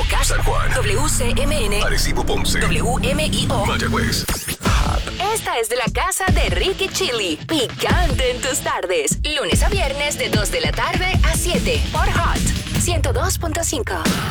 Casa, San Juan, WCMN, Arecibo, Ponce, WMIO. Mayagüez. Esta es de la casa de Ricky Chili. Picante en tus tardes. Lunes a viernes de 2 de la tarde a 7 por Hot 102.5.